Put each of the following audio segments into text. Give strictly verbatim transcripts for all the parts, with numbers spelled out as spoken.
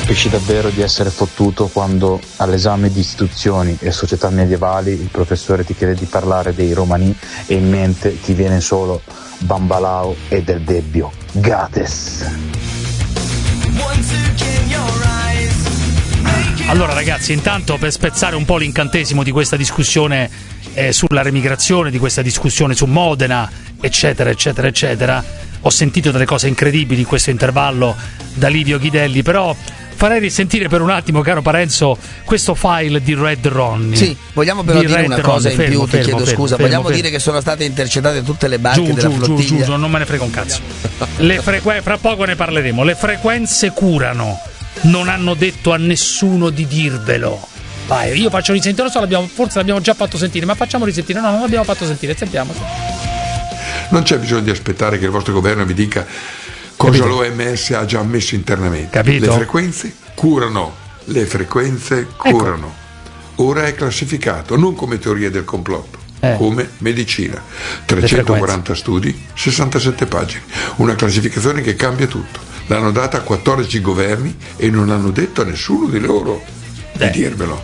Capisci davvero di essere fottuto quando all'esame di istituzioni e società medievali il professore ti chiede di parlare dei romani e in mente ti viene solo Bambalao e Del Debbio. Gates. Allora ragazzi, intanto per spezzare un po' l'incantesimo di questa discussione eh, sulla remigrazione, di questa discussione su Modena, eccetera, eccetera, eccetera, ho sentito delle cose incredibili in questo intervallo da Livio Ghidelli, però farei risentire per un attimo, caro Parenzo, questo file di Red Ronnie. Sì, vogliamo però di dire Red una cosa Ronnie. in Fermo, più, ti fermo, chiedo fermo, scusa, fermo, vogliamo fermo. dire che sono state intercettate tutte le barche Giù, della giù, flottiglia? giù, giù, non me ne frega un cazzo. Le frequ- fra poco ne parleremo. Le frequenze curano. Non hanno detto a nessuno di dirvelo. Vai, io faccio risentire, lo so, l'abbiamo, forse l'abbiamo già fatto sentire, ma facciamo risentire. No, non l'abbiamo fatto sentire, sentiamo. Non c'è bisogno di aspettare che il vostro governo vi dica cosa Capito? l'O M S ha già ammesso internamente. Capito? Le frequenze curano, le frequenze curano. Ecco. Ora è classificato, non come teoria del complotto, Eh. come medicina. trecentoquaranta studi, sessantasette pagine. Una classificazione che cambia tutto. L'hanno data a quattordici governi e non hanno detto a nessuno di loro di Eh. dirvelo.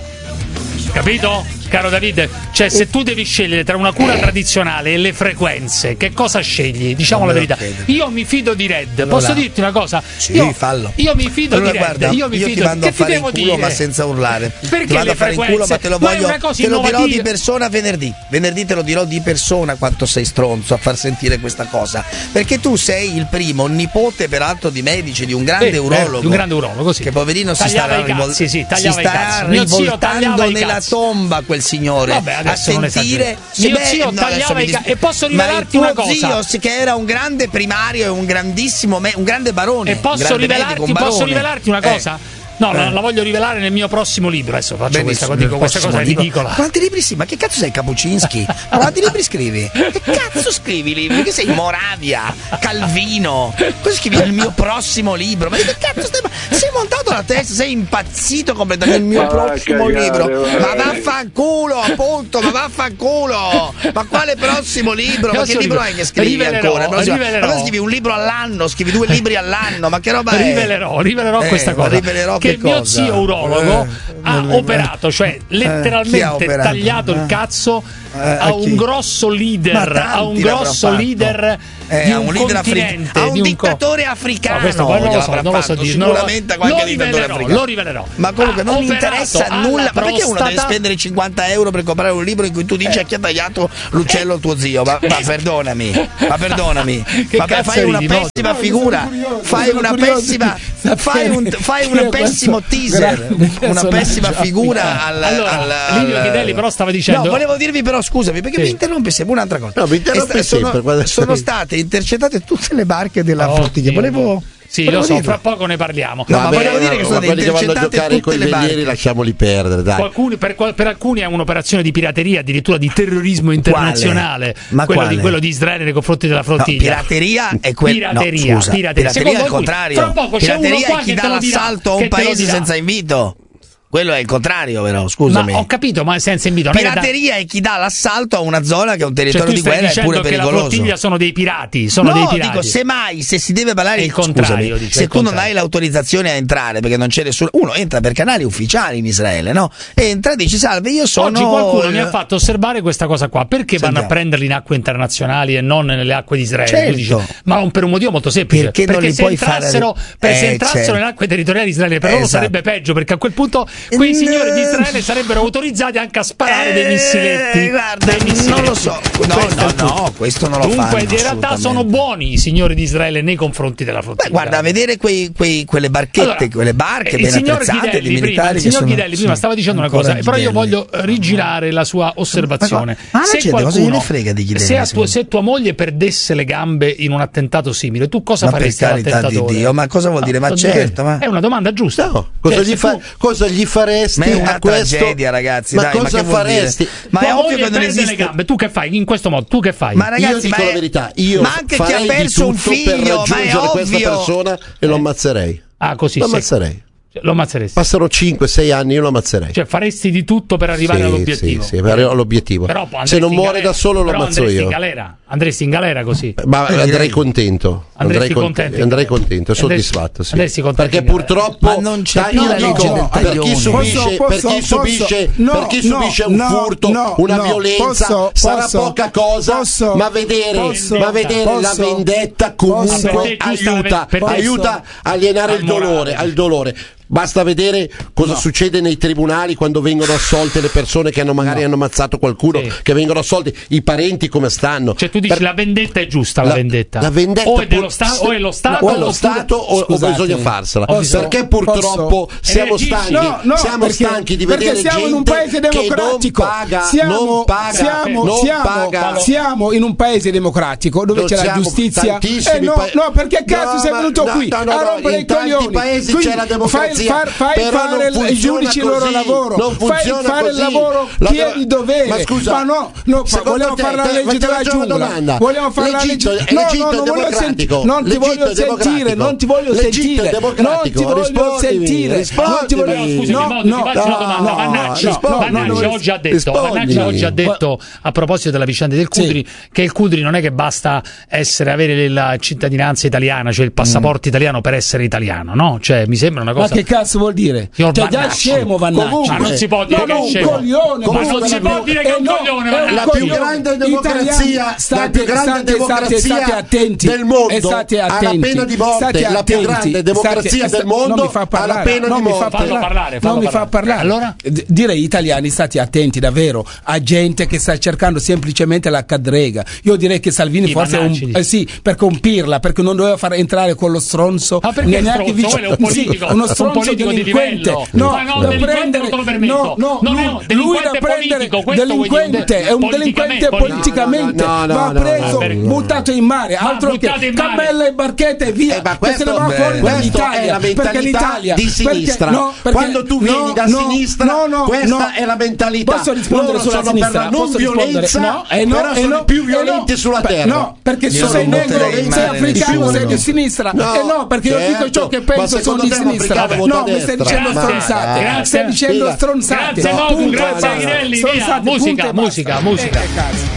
Capito? Caro Davide, cioè se tu devi scegliere tra una cura tradizionale e le frequenze, che cosa scegli? Diciamo Non la me lo verità. chiedere. Io mi fido di Red. Allora- Posso dirti una cosa? Sì, io, fallo. Io mi fido Allora, di Red. guarda, io mi io fido ti mando che a fare ti in devo culo, dire? ma senza urlare. Perché Ti mando le a fare in culo, frequenze? ma te lo Ma è voglio, una cosa te lo dirò di innovativa. persona venerdì. Venerdì te lo dirò di persona quanto sei stronzo a far sentire questa cosa. Perché tu sei il primo, nipote peraltro di medici, di un grande Eh, urologo. eh, di un grande urologo, sì. Che poverino si Tagliava sta i rivol- cazzi, sì, si tagliava i sta cazzi. Mio zio tagliava rivoltando i nella cazzi. tomba quel signore. Vabbè, a adesso non sentire esagero. Sì, Mio beh, zio no, adesso tagliava mi i dis- ca- e posso Ma il rivelarti tuo una cosa. zio sì, che era un grande primario e un grandissimo me- un grande barone. E un posso grande rivelarti, medico, un posso barone. rivelarti una Eh. cosa? No, no, la voglio rivelare nel mio prossimo libro. Adesso faccio Benissimo, questa, dico, questa cosa prossimo libro. ridicola. Quanti libri sì? Ma che cazzo sei Kapucinski? Ma quanti libri scrivi? Che cazzo scrivi libri? Che sei Moravia, Calvino? Cosa scrivi il mio prossimo libro? Ma di che cazzo stai? Sei montato la testa, sei impazzito completamente il mio Ma prossimo cagare, libro. vai. Ma vaffanculo, appunto, ma vaffanculo. Ma quale prossimo libro? Ma Adesso che libro rive- hai che scrivi rivelerò, ancora? Non si- Ma rivelerò. cosa scrivi un libro all'anno? Scrivi due libri all'anno? Ma che roba è? Rivelerò, rivelerò Eh, questa ma cosa. rivelerò che che mio cosa? zio urologo Eh, ha non- operato, cioè chi ha letteralmente operato? tagliato il Eh. cazzo Eh, a a un chi? grosso Ma leader, tanti a un l'avranno grosso fatto. leader Eh, di a un, un leader continente, africano, a un di un co- dittatore africano. No, questo poi non lo so, gliel'avrà non lo so fatto, dire, non lo- sicuramente a qualche lo dittatore rivelerò, africano. lo rivelerò. Ma comunque Ha non mi operato interessa alla nulla. Ma perché uno deve prostata- spendere cinquanta euro per comprare un libro in cui tu dici a chi ha tagliato l'uccello al tuo zio? Ma, ma perdonami, ma perdonami. Che Ma cazzo fai una ridi, no? pessima No, figura. sono curioso, Fai sono una curioso pessima. di Fai un, sapere fai chi un è pessimo questo teaser. grande Una personaggio pessima figura africano. al, Allora, al, al- Livio Ghidelli però stava dicendo- No, volevo dirvi però scusami perché Sì. mi interrompi sempre un'altra cosa. No, mi interrompi È sta- sempre, quando- sono, sono state intercettate tutte le barche della Oddio. flottiglia. Volevo Sì, volevo lo so, dirlo. fra poco ne parliamo. No, ma Vabbè, volevo dire che sono ma quelli che vanno a intercettate giocare tutte con i le velieri barche. lasciamoli perdere, dai. Qualcuno- per, qual- per alcuni è un'operazione di pirateria, addirittura di terrorismo internazionale. Ma quello, di, quale? quello di Israele nei confronti della No, flottiglia. pirateria è quella Pirateria, no, scusa, pirateria. pirateria Secondo è il alcuni. contrario. Fra poco c'è uno Pirateria qua è chi che te dà lo dirà, l'assalto a che un te lo paese dirà. senza invito. Quello è il contrario, però, scusami. Ma ho capito, ma senza invito. non è da- Pirateria è chi dà l'assalto a una zona che è un Cioè, territorio tu di stai guerra e dicendo pure che la pericoloso. flottiglia sono dei pirati, sono no, dei pirati. dico, semmai, se si deve parlare È il scusami, contrario, dice, se il tu non contrario. hai l'autorizzazione a entrare perché non c'è nessuno, uno entra per canali ufficiali in Israele, no? Entra e dici salve, io sono Oggi qualcuno mi ha fatto osservare questa cosa qua. Perché vanno a Sentiamo. prenderli in acque internazionali e non nelle acque di Israele? Certo. Io dico, ma un- per un motivo molto semplice. Perché non li se puoi fare- entrassero, per- se Eh, entrassero certo. nelle acque territoriali di Israele, per loro Esatto. sarebbe peggio, perché a quel punto quei Eh, signori di Israele sarebbero autorizzati anche a sparare dei missiletti. Eh, guarda, dei missiletti. non lo so. No, Questo è no, il punto. no, questo non lo Dunque, fanno, in realtà assolutamente. sono buoni i signori di Israele nei confronti della flottiglia. Beh, guarda, a vedere quei, quei, quelle barchette, Allora, quelle barche il ben signor attrezzate di Ghidelli prima, militari il che signor sono- Ghidelli prima sì, stava dicendo una ancora cosa, però io Ghidelli. voglio rigirare la sua osservazione. Ma- ma la se gente cosa qualcuno, gliene frega di Ghidelli, se, a secondo tua, se tua moglie perdesse le gambe in un attentato simile, tu cosa Ma per faresti carità di all'attentatore? Dio, ma cosa vuol dire? Ma sto certo, ma- è una domanda giusta. No, cosa, Cioè, gli se fa- tu- cosa gli faresti Ma è una a questo? tragedia, ragazzi, Ma dai, ma cosa che vuol dire? faresti? Ma tua è ovvio moglie che non perde esiste. le gambe, tu che fai? In questo modo, tu che fai? Ma ragazzi, io dico ma è- la verità, io ma anche chi ha farei perso di un tutto figlio, per ma è raggiungere questa ovvio. persona e lo ammazzerei. ah, così, Lo sì. ammazzerei. Lo ammazzeresti. Passano cinque sei anni, io lo ammazzerei. Cioè, faresti di tutto per arrivare Sì, all'obiettivo. Sì, sì, per arrivare all'obiettivo. Però Se andresti non in muore galera. da solo lo Però ammazzo andresti io. in galera. Andresti in galera così. Ma Eh, andrei direi- contento. Andresti Andrei, contento? cont- andrei contento, soddisfatto, sì. Andresti contento? Perché purtroppo Ma non c'è dai, più io la dico, legge del per chi taglione. subisce, Posso- per chi posso- subisce, no, per chi subisce no, un no, furto, no, una no, violenza, posso- sarà posso- poca cosa, posso- ma vedere, posso- ma vedere posso- la vendetta comunque posso- aiuta, per te- aiuta a alienare il Al morale. dolore, al dolore. Basta vedere cosa No. succede nei tribunali quando vengono assolte le persone che hanno magari hanno ammazzato qualcuno, Sì. che vengono assolti, i parenti come stanno. Cioè tu dici Per- la vendetta è giusta, la, La- vendetta. la vendetta o è, dello pur- sta- o è lo Stato o è lo oppure- Stato o, o Scusate. bisogna farsela, Posso- perché purtroppo posso- siamo reagisci? stanchi, No, no, siamo perché- stanchi di perché vedere siamo gente in un paese democratico. che non paga, siamo, non paga, siamo, non siamo, paga. siamo in un paese democratico dove Non c'è la siamo giustizia. tantissimi Eh no, pa- no, perché cazzo No, sei ma- venuto no, qui no, no, a no, rompere in i tanti coglioni? paesi Quindi c'è la democrazia, Fai, fai, però fai non fare i funziona giudici il loro così, lavoro. non Fai funziona fare il così. lavoro La- pieni dovere. Ma scusa, ma no, no fa- secondo vogliamo te- fare la te- legge ma ti della faccio una giungla. domanda. Vogliamo fare la L'Egitto- legge. No, l'Egitto no, è non voglio democratico. sentire. Non ti L'Egitto voglio è sentire. democratico. Non ti voglio L'Egitto è sentire. democratico. Non ti voglio Rispondimi, sentire. rispondimi. Non ti voglio Scusami, no, Mondo, no, ti faccio una domanda. no, Vannacci, no, no, Vannacci no, no, oggi ha detto, rispondi. Vannacci oggi ha detto a proposito della vicenda del Cudri che il Cudri non è che basta essere avere la cittadinanza italiana, cioè il passaporto italiano per essere italiano, no? Cioè mi sembra una Ma cosa. che cazzo vuol dire? Signor Cioè, già è Vannacci. scemo Vannacci. Comunque, Ma non si può dire No, che no, è un scemo. coglione, Ma basta non si dirlo. può dire che è Eh un no, coglione, è un Vannacci. La più coglione. grande democrazia, Italiani, state- la più grande state- democrazia state- state attenti. del mondo E state ha la attenti. pena di morte, State la più attenti. grande democrazia State- del mondo non mi fa ha la parlare, pena non di mi fa morte. Fallo parlare, fallo non mi fa parlare. parlare. Allora? D- dire agli italiani state attenti davvero a gente che sta cercando semplicemente la cadrega. Io direi che Salvini I forse è un, Vannacci. eh sì, per compirla, perché non doveva far entrare quello stronzo. Ma perché neanche stronzo? vicino- Quello è un politico, sì, uno un stronzo politico di delinquente. livello. No, Ma no, da delinquente prendere, non te lo permetto. no, no, Non è lui, un lui delinquente da prendere politico, questo vuoi dire? delinquente, è un delinquente Politicamente, politicamente, no, no, va no, preso, no, no, no. buttato in mare, Ma altro che buttato in mare. cammella e barchette e via, Eh, ma che se ne va questo- fuori questo dall'Italia, è la perché mentalità l'Italia di perché- sinistra. no, perché- Quando tu vieni no, da no, sinistra, no, no, questa no. è la mentalità. Posso rispondere Loro sulla sono sinistra? per la non Posso rispondere? violenza, No, eh no, però eh sono no, i più eh violenti no. sulla Beh, terra. no, perché se Io sei non negro, butterei in sei mare africano, nessuno. sei di sinistra. No, Eh no, perché io dico ciò che certo. Ma penso, sono secondo di te sinistra. l'americano vota No, a mi stai destra? dicendo Ma- stronzate. Grazie. Stai dicendo Figa. stronzate. Grazie, Mogu, Punto e grazie, basta. Agnelli, via. Stronzate, Musica, punto e basta. musica, musica. Eh, che cazzo.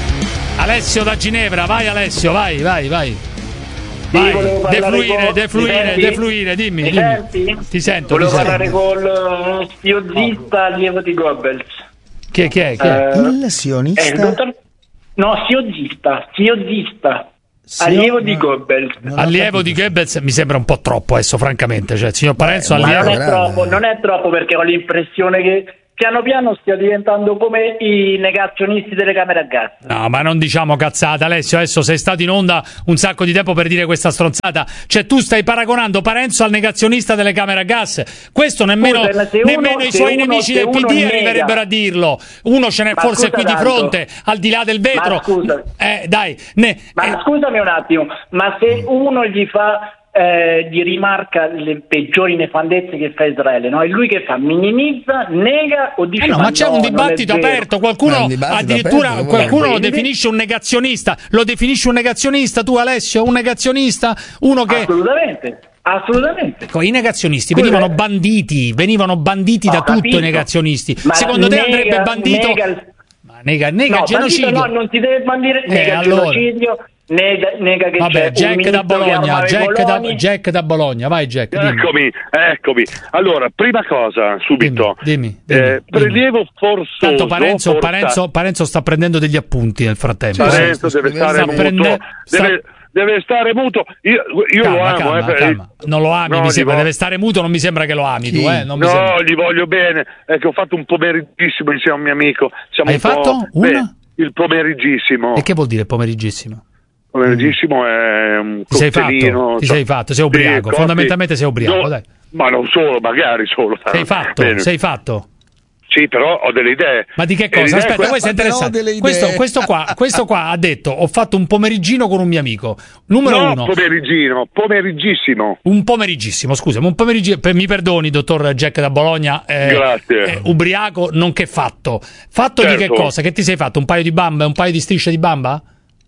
Alessio da Ginevra, vai Alessio, vai, vai, vai. Sì, Vai, volevo parlare defluire, con- defluire, mi senti? defluire, dimmi, Mi dimmi. senti? Ti sento, Volevo ti sento. parlare con uno spiozista allievo di Goebbels. Chi è, chi è, chi è? Eh, Il sionista. è il dottor... No, siozista, siozista. Allievo di Goebbels. Allievo di Goebbels mi sembra un po' troppo adesso, francamente. Cioè, signor Parenzo, Beh, Ma allievo... non è grande. troppo, non è troppo perché ho l'impressione che piano piano stia diventando come i negazionisti delle camere a gas. No, ma non diciamo cazzate, Alessio. Adesso sei stato in onda un sacco di tempo per dire questa stronzata. Cioè, tu stai paragonando Parenzo al negazionista delle camere a gas. Questo nemmeno, Scusa, se uno- nemmeno i se suoi uno- nemici se del P uno D nega- arriverebbero a dirlo. Uno ce n'è Ma forse scusa qui di tanto. fronte, al di là del vetro. Ma scusa. Eh, dai, ne, Ma eh, scusami un attimo, ma se uno gli fa, eh, gli rimarca le peggiori nefandezze che fa Israele, no? È lui che fa, minimizza, nega o dice Eh no, ma c'è no, un non è dibattito vero. aperto, Ma qualcuno un dibattito addirittura aperto, qualcuno eh, lo quindi- definisce un negazionista. Lo definisci un negazionista tu, Alessio? Un negazionista? Uno che Assolutamente, assolutamente. Ecco, i negazionisti Scusa, venivano eh. banditi, venivano banditi Ho da tutto capito. i negazionisti. Ma Secondo te nega- andrebbe bandito? nega il- Ma nega, nega No, genocidio. bandito no, non si deve bandire, Eh, nega il allora. genocidio, nega, nega che Vabbè, c'è un Jack da ministro che Bologna, armava i Jack da, coloni. Jack da Bologna, vai Jack, dimmi. Eccomi, eccomi. Allora, prima cosa, subito. Dimmi, dimmi, Eh, dimmi. prelievo forzoso. Tanto Parenzo, forza- Parenzo, Parenzo sta prendendo degli appunti nel frattempo. Parenzo deve Sta stare muto. prende- sta- Deve, deve stare muto. Io, io Calma, lo amo. calma, eh, per- calma. Non lo ami, No, mi gli sembra, vo- deve stare muto, non mi sembra che lo ami tu, eh? Non mi No, sembra. gli voglio bene. È che ho fatto un pomeriggissimo insieme a un mio amico. Siamo Hai un po'- fatto? Beh, Una? il pomeriggissimo. E che vuol dire pomeriggissimo? Pomeriggissimo è un Ti sei cocktailino, fatto, ti so- sei fatto, sei Sì, ubriaco, cocktail. fondamentalmente sei ubriaco, No, dai. Ma non solo, magari solo. Sei fatto, Bene. sei fatto. Sì, però ho delle idee. Ma di che E cosa? l'idea è Aspetta, questa- questo è Però interessante. delle idee. Questo, questo, qua, questo qua ha detto: ho fatto un pomeriggino con un mio amico. Numero No, uno. pomeriggino, pomeriggissimo. Un pomeriggissimo, scusami, un pomeriggino, per- mi perdoni, dottor Jack da Bologna, eh, Grazie. eh, ubriaco, nonché fatto. Fatto di che Certo. cosa? Che ti sei fatto? Un paio di bamba, un paio di strisce di bamba?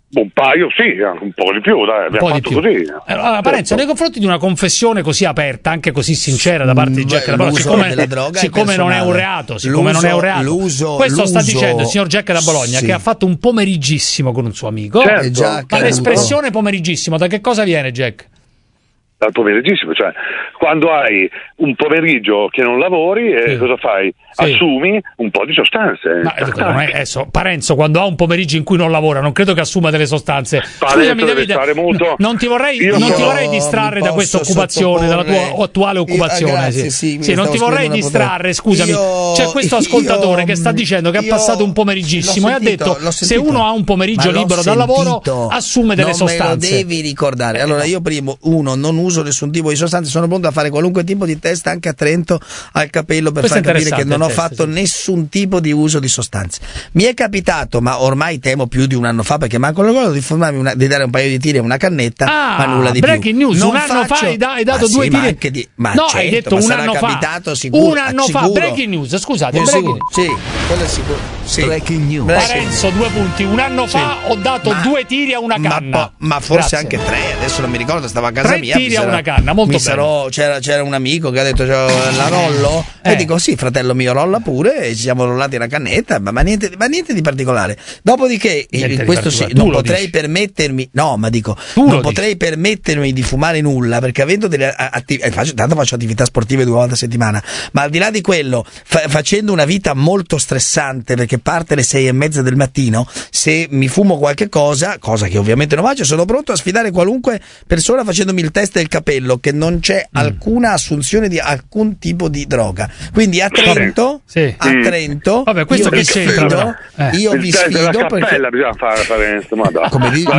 Un paio, sì, anche un po' di più, dai, abbiamo fatto così. Allora, Parenzo, certo. Nei confronti di una confessione così aperta, anche così sincera da parte di Jack da Bologna, siccome, siccome non è un reato, siccome l'uso, non è un reato, l'uso, questo l'uso, sta dicendo il signor Jack da Bologna, sì. che ha fatto un pomeriggissimo con un suo amico. Certo. Ma l'espressione pomeriggissimo, da che cosa viene, Jack? Dal pomeriggissimo, cioè quando hai un pomeriggio che non lavori, sì. eh, cosa fai? Sì. Assumi un po' di sostanze. Ma non è, adesso, Parenzo, quando ha un pomeriggio in cui non lavora, non credo che assuma delle sostanze. Scusami, Davide, no, non ti vorrei, non so, ti vorrei distrarre da questa occupazione, dalla tua attuale occupazione. Io, ragazzi, sì. Sì, sì, non ti vorrei distrarre, scusami. Io, C'è questo ascoltatore io, che sta dicendo che io, ha passato un pomeriggissimo sentito, e ha detto se uno ha un pomeriggio libero dal lavoro, assume delle non sostanze. Me lo devi ricordare. Allora, io primo, uno, non uso nessun tipo di sostanze, sono pronto a fare qualunque tipo di test anche a Trento al capello per far capire che non ho test, fatto sì. nessun tipo di uso di sostanze. Mi è capitato, ma ormai temo più di un anno fa, perché manco lo ricordo, di fumarmi una, di dare un paio di tiri a una cannetta, ah, ma nulla di breaking più. News, non un anno faccio, fa hai, da, hai dato ma due sì, tiri. Ma anche di, ma no, certo, hai detto ma un anno capitato, fa. Sicuro, un anno sicuro. fa, breaking news, scusate, sì, breaking sì, sì, quello è sicuro. Sì. Breaking news. Parenzo, due punti. Un anno sì. fa ho dato ma, due tiri a una canna. Ma, ma forse Grazie. anche tre, adesso non mi ricordo, stavo a casa tre mia. Tre tiri a una canna, molto bene. Sarò, c'era, c'era un amico che ha detto la rollo eh. e dico sì, fratello mio, rolla pure, e ci siamo rollati una cannetta, ma, ma, niente, ma niente di particolare. Dopodiché niente questo di sì, non potrei dici. permettermi no ma dico tu non potrei dici. permettermi di fumare nulla, perché avendo delle attività, eh, faccio, tanto faccio attività sportive due volte a settimana, ma al di là di quello fa, facendo una vita molto stressante, perché parte alle sei e mezza del mattino, se mi fumo qualche cosa, cosa che ovviamente non faccio, sono pronto a sfidare qualunque persona facendomi il test del capello, che non c'è mm. alcuna assunzione di alcun tipo di droga. Quindi a Trento, sì. a Trento, vabbè, questo che c'entra? Eh. Io vi sfido la perché cappella bisogna fare, fare in modo. Come dico,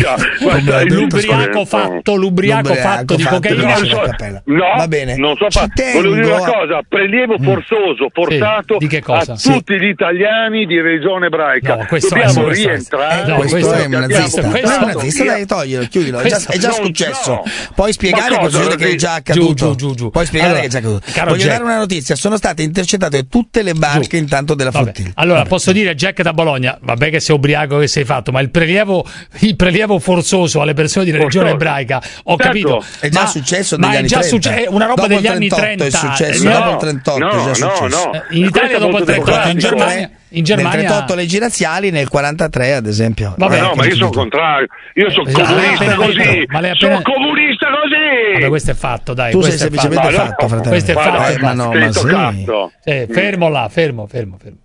l'ubriaco fatto, l'ubriaco fatto di cocaina. No, va bene. Non so fa- volevo dire una cosa, prelievo forzoso, forzato sì. a tutti gli italiani di regione ebraica. No, dobbiamo rientrare. Eh, no, questo, questo è un nazista. Questo è un nazista, dai, toglielo, chiudilo. È già, è già successo. Puoi spiegare che succede che è già accaduto. Giù, giù, giù. Puoi spiegare allora, che è già accaduto. Voglio Jack. dare una notizia: sono state intercettate tutte le barche giù. intanto della flottiglia. Allora, vabbè. posso dire, Jack da Bologna, vabbè che sei ubriaco che sei fatto, ma il prelievo, il prelievo forzoso alle persone di regione ebraica, ho certo. capito. È già ma, successo ma negli anni è già trenta. Succe- è una roba dopo degli anni trenta. È successo, no, dopo il trentotto no, è già successo. No, no. In Italia dopo il trentotto, in Germania. In Germania... Nel trentotto leggi razziali, nel quarantatré ad esempio. Vabbè, no, ma io sono contrario. Io sono esatto, comunista così. Ma appena... Sono comunista così. Vabbè, questo è fatto, dai. Tu sei semplicemente fatto, fatto, fratello. Questo è fatto. Eh, ma no, ma sì. Eh, fermo là, fermo, fermo, fermo.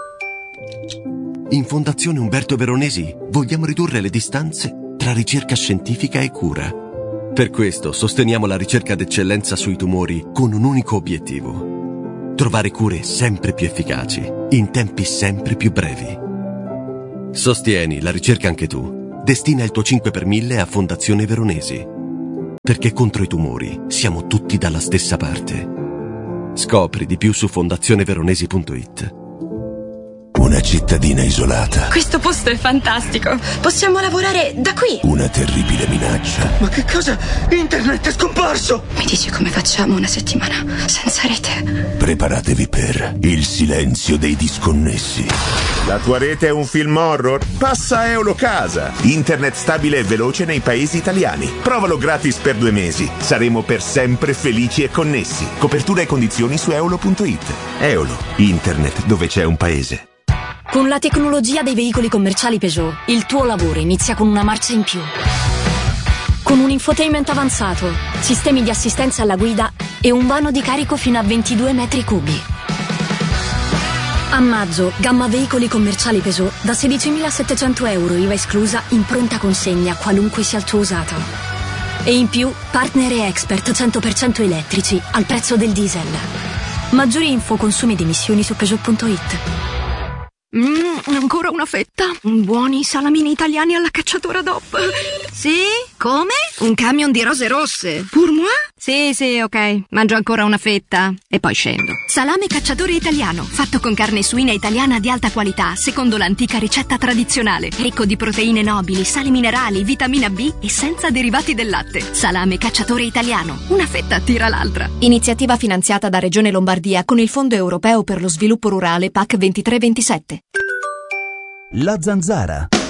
In Fondazione Umberto Veronesi vogliamo ridurre le distanze tra ricerca scientifica e cura. Per questo sosteniamo la ricerca d'eccellenza sui tumori con un unico obiettivo: trovare cure sempre più efficaci, in tempi sempre più brevi. Sostieni la ricerca anche tu. Destina il tuo cinque per mille a Fondazione Veronesi. Perché contro i tumori siamo tutti dalla stessa parte. Scopri di più su fondazione veronesi punto it. Una cittadina isolata. Questo posto è fantastico. Possiamo lavorare da qui. Una terribile minaccia. Ma che cosa? Internet è scomparso. Mi dici come facciamo una settimana senza rete? Preparatevi per il silenzio dei disconnessi. La tua rete è un film horror? Passa a Eulocasa. Internet stabile e veloce nei paesi italiani. Provalo gratis per due mesi. Saremo per sempre felici e connessi. Copertura e condizioni su eolo punto it. Eolo. Internet dove c'è un paese. Con la tecnologia dei veicoli commerciali Peugeot, il tuo lavoro inizia con una marcia in più. Con un infotainment avanzato, sistemi di assistenza alla guida e un vano di carico fino a ventidue metri cubi. A maggio, gamma veicoli commerciali Peugeot da sedicimilasettecento euro I V A esclusa in pronta consegna, qualunque sia il tuo usato. E in più, partner e expert cento per cento elettrici al prezzo del diesel. Maggiori info, consumi ed emissioni su Peugeot punto it. Mmm, ancora una fetta. Buoni salamini italiani alla cacciatora D O P. Sì? Come? Un camion di rose rosse. Pour moi? Sì, sì, ok. Mangio ancora una fetta e poi scendo. Salame cacciatore italiano, fatto con carne suina italiana di alta qualità, secondo l'antica ricetta tradizionale. Ricco di proteine nobili, sali minerali, vitamina B e senza derivati del latte. Salame cacciatore italiano. Una fetta tira l'altra. Iniziativa finanziata da Regione Lombardia con il Fondo Europeo per lo Sviluppo Rurale P A C ventitré ventisette. La Zanzara.